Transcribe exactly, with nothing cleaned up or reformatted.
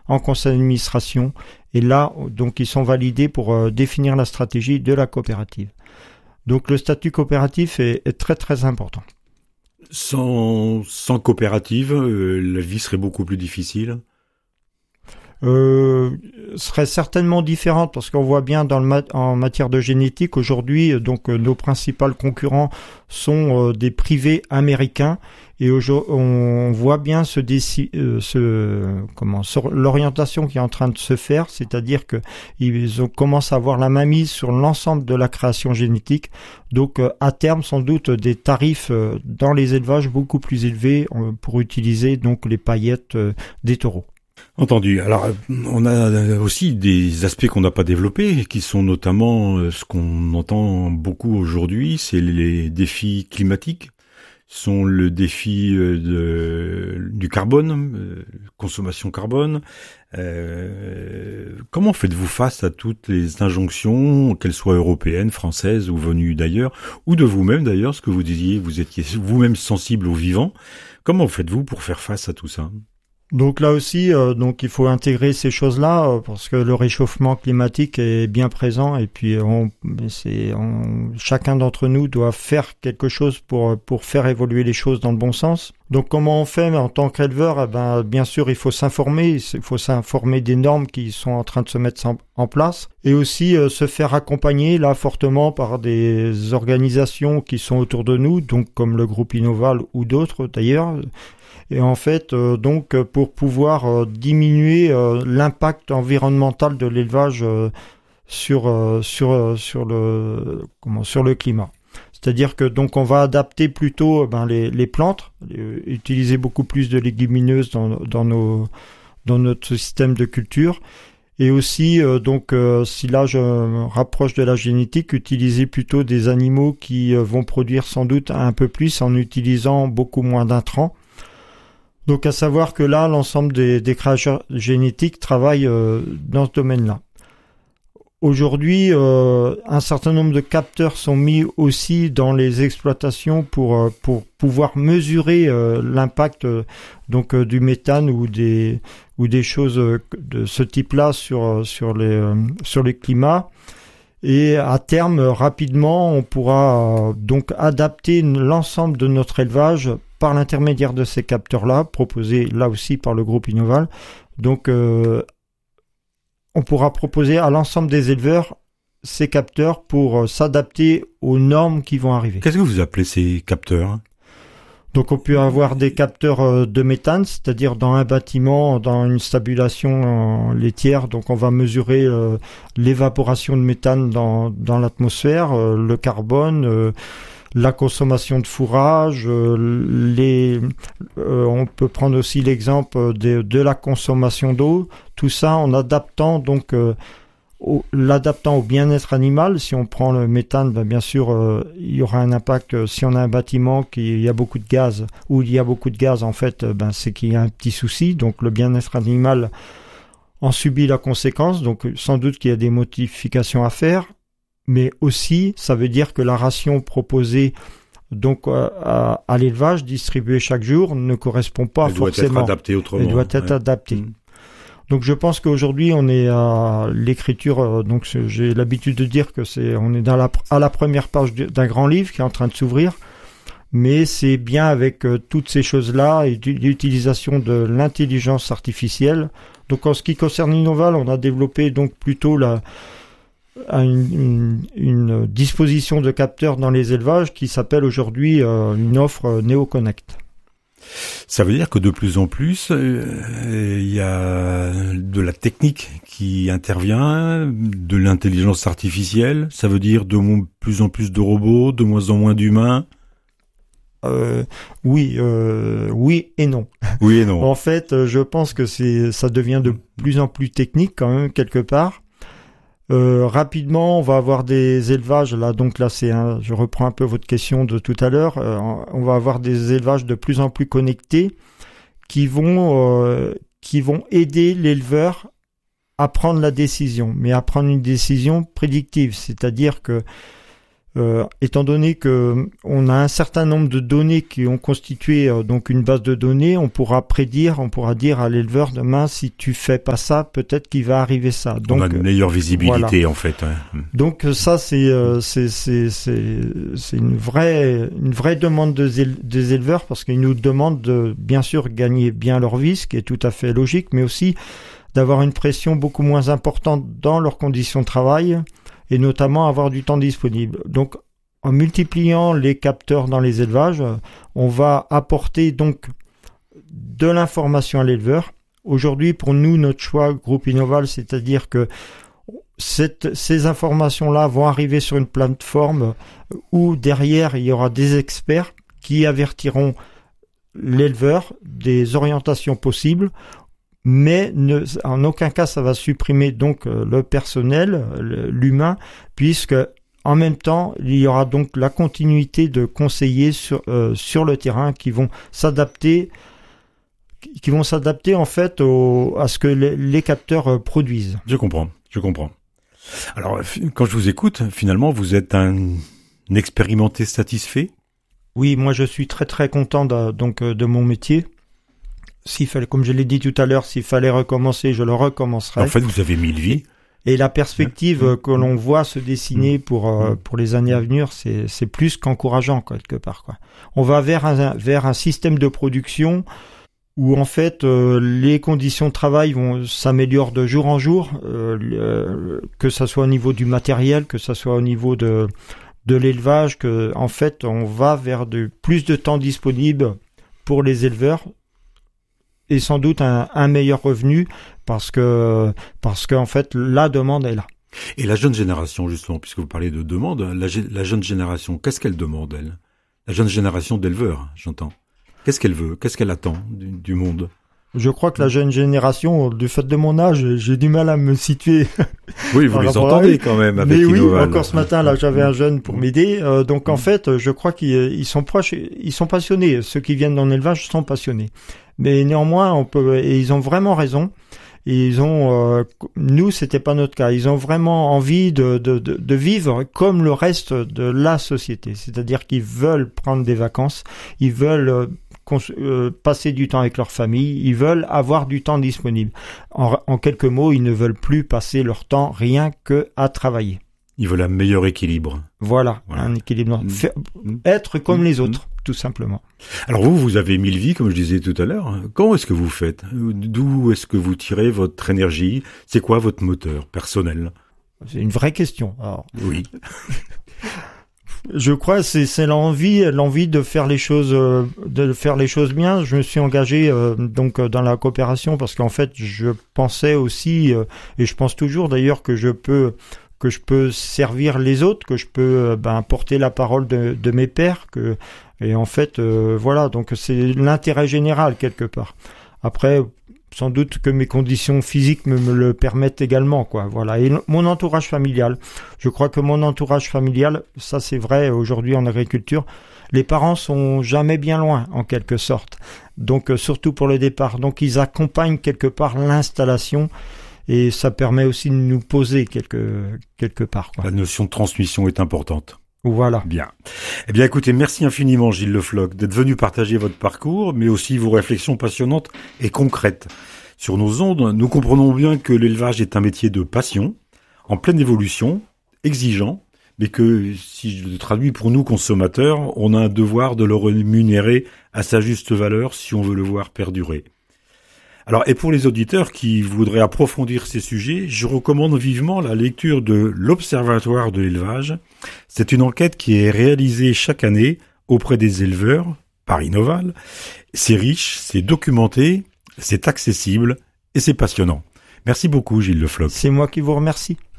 en conseil d'administration. Et là, donc, ils sont validés pour euh, définir la stratégie de la coopérative. Donc, le statut coopératif est, est très, très important. Sans, sans coopérative, euh, la vie serait beaucoup plus difficile. Euh, serait certainement différente parce qu'on voit bien dans le mat- en matière de génétique aujourd'hui, donc euh, nos principaux concurrents sont euh, des privés américains et on voit bien ce, déci- euh, ce comment sur l'orientation qui est en train de se faire, c'est-à-dire que ils ont, commencent à avoir la mainmise sur l'ensemble de la création génétique. Donc euh, à terme sans doute des tarifs euh, dans les élevages beaucoup plus élevés euh, pour utiliser donc les paillettes euh, des taureaux. Entendu. Alors, on a aussi des aspects qu'on n'a pas développés, qui sont notamment ce qu'on entend beaucoup aujourd'hui, c'est les défis climatiques, sont le défi de, du carbone, euh, consommation carbone. Euh, comment faites-vous face à toutes les injonctions, qu'elles soient européennes, françaises ou venues d'ailleurs, ou de vous-même d'ailleurs, ce que vous disiez, vous étiez vous-même sensible au vivant. Comment faites-vous pour faire face à tout ça ? Donc là aussi, euh, donc il faut intégrer ces choses-là euh, parce que le réchauffement climatique est bien présent et puis on, c'est, on, chacun d'entre nous doit faire quelque chose pour pour faire évoluer les choses dans le bon sens. Donc comment on fait en tant qu'éleveur ? Eh ben bien sûr il faut s'informer, il faut s'informer des normes qui sont en train de se mettre en place et aussi euh, se faire accompagner là fortement par des organisations qui sont autour de nous, donc comme le groupe Innoval ou d'autres d'ailleurs. Et en fait, euh, donc, pour pouvoir euh, diminuer euh, l'impact environnemental de l'élevage euh, sur euh, sur euh, sur le comment sur le climat. C'est-à-dire que donc on va adapter plutôt ben, les les plantes, euh, utiliser beaucoup plus de légumineuses dans dans nos dans notre système de culture. Et aussi, euh, donc, euh, si là je me rapproche de la génétique, utiliser plutôt des animaux qui euh, vont produire sans doute un peu plus en utilisant beaucoup moins d'intrants. Donc, à savoir que là, l'ensemble des, des créateurs génétiques travaillent euh, dans ce domaine-là. Aujourd'hui, euh, un certain nombre de capteurs sont mis aussi dans les exploitations pour euh, pour pouvoir mesurer euh, l'impact euh, donc euh, du méthane ou des ou des choses de ce type-là sur sur les euh, sur les climats. Et à terme, rapidement, on pourra euh, donc adapter l'ensemble de notre élevage par l'intermédiaire de ces capteurs-là, proposés là aussi par le groupe Innoval. Donc, euh, on pourra proposer à l'ensemble des éleveurs ces capteurs pour euh, s'adapter aux normes qui vont arriver. Qu'est-ce que vous appelez ces capteurs ? Donc, on peut avoir des capteurs euh, de méthane, c'est-à-dire dans un bâtiment, dans une stabulation euh, laitière. Donc, on va mesurer euh, l'évaporation de méthane dans, dans l'atmosphère, euh, le carbone, euh, la consommation de fourrage, euh, les, euh, on peut prendre aussi l'exemple de, de la consommation d'eau, tout ça en adaptant donc euh, au, l'adaptant au bien-être animal. Si on prend le méthane, ben bien sûr euh, il y aura un impact. Euh, si on a un bâtiment qui il y a beaucoup de gaz, où il y a beaucoup de gaz en fait, ben c'est qu'il y a un petit souci. Donc le bien-être animal en subit la conséquence. Donc sans doute qu'il y a des modifications à faire. Mais aussi, ça veut dire que la ration proposée donc à, à l'élevage, distribuée chaque jour, ne correspond pas Elle forcément. Elle doit être adaptée autrement. Elle doit être ouais. adaptée. Mmh. Donc je pense qu'aujourd'hui, on est à l'écriture. Donc j'ai l'habitude de dire que c'est, on est dans la, à la première page d'un grand livre qui est en train de s'ouvrir. Mais c'est bien avec euh, toutes ces choses-là et l'utilisation de l'intelligence artificielle. Donc en ce qui concerne Innoval, on a développé donc plutôt la à une, une, une disposition de capteurs dans les élevages qui s'appelle aujourd'hui euh, une offre euh, NeoConnect. Ça veut dire que de plus en plus, il euh, y a de la technique qui intervient, de l'intelligence artificielle. Ça veut dire de mo- plus en plus de robots, de moins en moins d'humains. Euh, oui, euh, oui et non. Oui et non. En fait, je pense que c'est, ça devient de plus en plus technique quand même quelque part. Euh, rapidement, on va avoir des élevages là. Donc là, c'est un, je reprends un peu votre question de tout à l'heure. Euh, on va avoir des élevages de plus en plus connectés qui vont euh, qui vont aider l'éleveur à prendre la décision, mais à prendre une décision prédictive, c'est-à-dire que Euh, étant donné que on a un certain nombre de données qui ont constitué euh, donc une base de données, on pourra prédire, on pourra dire à l'éleveur demain, si tu fais pas ça, peut-être qu'il va arriver ça. Donc, on a une meilleure visibilité voilà. en fait. Hein. Donc ça c'est euh, c'est c'est c'est c'est une vraie une vraie demande des, des éleveurs, parce qu'ils nous demandent de bien sûr gagner bien leur vie, ce qui est tout à fait logique, mais aussi d'avoir une pression beaucoup moins importante dans leurs conditions de travail, et notamment avoir du temps disponible. Donc, en multipliant les capteurs dans les élevages, on va apporter donc de l'information à l'éleveur. Aujourd'hui, pour nous, notre choix Groupe Innoval, c'est-à-dire que cette, ces informations-là vont arriver sur une plateforme où derrière, il y aura des experts qui avertiront l'éleveur des orientations possibles, mais ne, en aucun cas ça va supprimer donc le personnel, l'humain, puisque en même temps il y aura donc la continuité de conseillers sur euh, sur le terrain qui vont s'adapter, qui vont s'adapter en fait au, à ce que les, les capteurs produisent. Je comprends, je comprends. Alors quand je vous écoute, finalement vous êtes un, un expérimenté satisfait? Oui, moi je suis très très content de, donc de mon métier. S'il fallait, comme je l'ai dit tout à l'heure, s'il fallait recommencer, je le recommencerai. En fait, vous avez mille vies. Et la perspective mmh. que l'on voit se dessiner pour euh, pour les années à venir, c'est c'est plus qu'encourageant quelque part, quoi. On va vers un vers un système de production où en fait euh, les conditions de travail vont s'améliorer de jour en jour, euh, euh, que ça soit au niveau du matériel, que ça soit au niveau de de l'élevage, que en fait on va vers de plus de temps disponible pour les éleveurs. Et sans doute un, un meilleur revenu, parce que parce qu'en fait la demande est là. Et la jeune génération, justement, puisque vous parlez de demande, la, la jeune génération, qu'est-ce qu'elle demande, elle? La jeune génération d'éleveurs, j'entends. Qu'est-ce qu'elle veut? Qu'est-ce qu'elle attend du, du monde? Je crois que la jeune génération, du fait de mon âge, j'ai du mal à me situer. Oui, vous les entendez quand même avec Mais oui, Innoval. encore ce matin, là, j'avais un jeune pour m'aider. Euh, donc en fait, je crois qu'ils ils sont proches, ils sont passionnés. Ceux qui viennent dans l'élevage sont passionnés. Mais néanmoins, on peut, et ils ont vraiment raison. Ils ont, euh, nous, c'était pas notre cas. Ils ont vraiment envie de, de, de, de vivre comme le reste de la société. C'est-à-dire qu'ils veulent prendre des vacances, ils veulent euh, cons- euh, passer du temps avec leur famille, ils veulent avoir du temps disponible. En, en quelques mots, ils ne veulent plus passer leur temps rien que à travailler. Ils veulent un meilleur équilibre. Voilà, voilà. Un équilibre. Mmh. Faire, être comme mmh. les autres, mmh. tout simplement. Alors vous, vous avez mille vies, comme je disais tout à l'heure. Comment est-ce que vous faites? D'où est-ce que vous tirez votre énergie? C'est quoi votre moteur personnel? C'est une vraie question. Alors, oui. Je crois que c'est, c'est l'envie, l'envie de faire les choses, de faire les choses bien. Je me suis engagé euh, donc dans la coopération parce qu'en fait, je pensais aussi, euh, et je pense toujours d'ailleurs que je peux. que je peux servir les autres, que je peux ben, porter la parole de, de mes pairs, que et en fait euh, voilà, donc c'est l'intérêt général quelque part. Après, sans doute que mes conditions physiques me, me le permettent également, quoi. Voilà. Et mon entourage familial, je crois que mon entourage familial, ça c'est vrai aujourd'hui en agriculture, les parents sont jamais bien loin en quelque sorte. Donc euh, surtout pour le départ, donc ils accompagnent quelque part l'installation. Et ça permet aussi de nous poser quelque, quelque part, quoi. La notion de transmission est importante. Voilà. Bien. Eh bien, écoutez, merci infiniment, Gilles Le Floch, d'être venu partager votre parcours, mais aussi vos réflexions passionnantes et concrètes. Sur nos ondes, nous comprenons bien que l'élevage est un métier de passion, en pleine évolution, exigeant, mais que, si je le traduis pour nous consommateurs, on a un devoir de le rémunérer à sa juste valeur si on veut le voir perdurer. Alors, et pour les auditeurs qui voudraient approfondir ces sujets, je recommande vivement la lecture de l'Observatoire de l'élevage. C'est une enquête qui est réalisée chaque année auprès des éleveurs par Innoval. C'est riche, c'est documenté, c'est accessible et c'est passionnant. Merci beaucoup, Gilles Le Floch. C'est moi qui vous remercie.